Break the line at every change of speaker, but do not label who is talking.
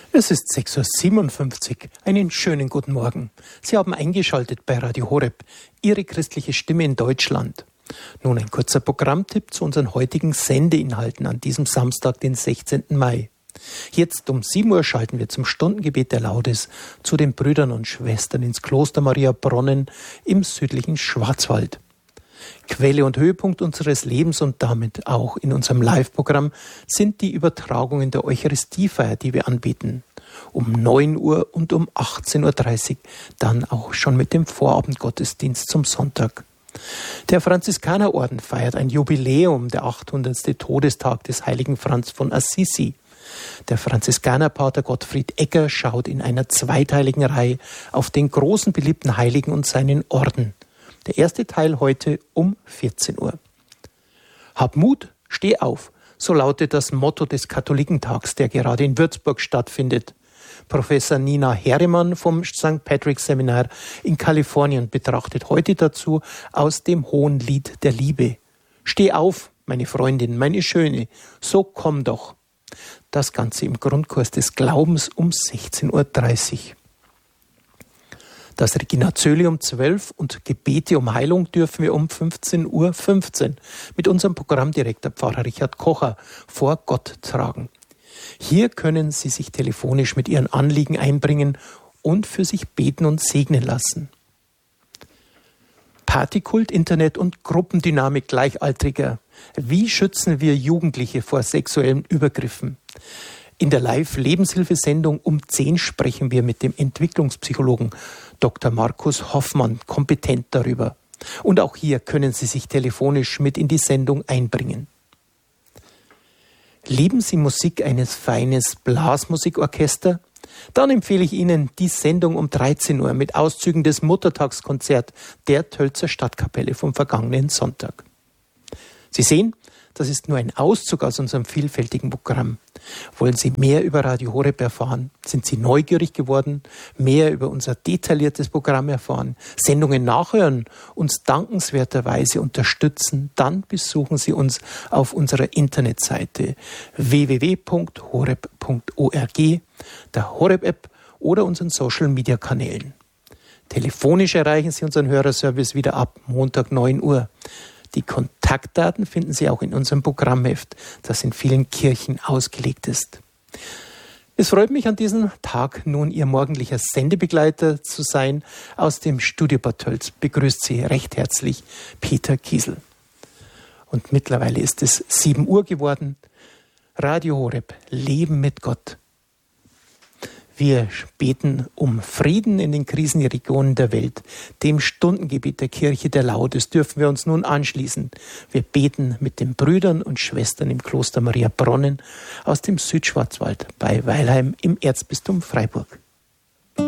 Es ist 6:57 Uhr. Einen schönen guten Morgen. Sie haben eingeschaltet bei Radio Horeb, Ihre christliche Stimme in Deutschland. Nun ein kurzer Programmtipp zu unseren heutigen Sendeinhalten an diesem Samstag, den 16. Mai. Jetzt um 7 Uhr schalten wir zum Stundengebet der Laudes zu den Brüdern und Schwestern ins Kloster Maria Bronnen im südlichen Schwarzwald. Quelle und Höhepunkt unseres Lebens und damit auch in unserem Live-Programm sind die Übertragungen der Eucharistiefeier, die wir anbieten. Um 9 Uhr und um 18:30 Uhr dann auch schon mit dem Vorabendgottesdienst zum Sonntag. Der Franziskanerorden feiert ein Jubiläum, der 800. Todestag des heiligen Franz von Assisi. Der Franziskanerpater Gottfried Egger schaut in einer zweiteiligen Reihe auf den großen beliebten Heiligen und seinen Orden. Der erste Teil heute um 14 Uhr. Hab Mut, steh auf, so lautet das Motto des Katholikentags, der gerade in Würzburg stattfindet. Professor Nina Herrimann vom St. Patrick's Seminar in Kalifornien betrachtet heute dazu aus dem Hohen Lied der Liebe. Steh auf, meine Freundin, meine Schöne, so komm doch. Das Ganze im Grundkurs des Glaubens um 16:30 Uhr. Das Regina Coeli um 12 und Gebete um Heilung dürfen wir um 15:15 Uhr mit unserem Programmdirektor Pfarrer Richard Kocher vor Gott tragen. Hier können Sie sich telefonisch mit Ihren Anliegen einbringen und für sich beten und segnen lassen. Partykult, Internet und Gruppendynamik Gleichaltriger. Wie schützen wir Jugendliche vor sexuellen Übergriffen? In der Live-Lebenshilfesendung um 10 sprechen wir mit dem Entwicklungspsychologen Dr. Markus Hoffmann kompetent darüber. Und auch hier können Sie sich telefonisch mit in die Sendung einbringen. Lieben Sie Musik eines feines Blasmusikorchester? Dann empfehle ich Ihnen die Sendung um 13 Uhr mit Auszügen des Muttertagskonzert der Tölzer Stadtkapelle vom vergangenen Sonntag. Sie sehen, das ist nur ein Auszug aus unserem vielfältigen Programm. Wollen Sie mehr über Radio Horeb erfahren? Sind Sie neugierig geworden? Mehr über unser detailliertes Programm erfahren? Sendungen nachhören? Uns dankenswerterweise unterstützen? Dann besuchen Sie uns auf unserer Internetseite www.horeb.org, der Horeb-App oder unseren Social-Media-Kanälen. Telefonisch erreichen Sie unseren Hörerservice wieder ab Montag 9 Uhr. Die Kontaktdaten finden Sie auch in unserem Programmheft, das in vielen Kirchen ausgelegt ist. Es freut mich an diesem Tag nun Ihr morgendlicher Sendebegleiter zu sein. Aus dem Studio Bad Tölz begrüßt Sie recht herzlich Peter Kiesel. Und mittlerweile ist es 7 Uhr geworden. Radio Horeb, Leben mit Gott. Wir beten um Frieden in den Krisenregionen der Welt. Dem Stundengebet der Kirche der Laudes dürfen wir uns nun anschließen. Wir beten mit den Brüdern und Schwestern im Kloster Maria Bronnen aus dem Südschwarzwald bei Weilheim im Erzbistum Freiburg.